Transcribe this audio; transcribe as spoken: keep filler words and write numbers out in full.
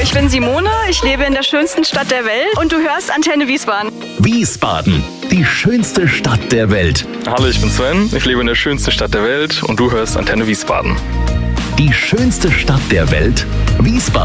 ich bin Simone, ich lebe in der schönsten Stadt der Welt und du hörst Antenne Wiesbaden. Wiesbaden, die schönste Stadt der Welt. Hallo, ich bin Sven, ich lebe in der schönsten Stadt der Welt und du hörst Antenne Wiesbaden. Die schönste Stadt der Welt, Wiesbaden.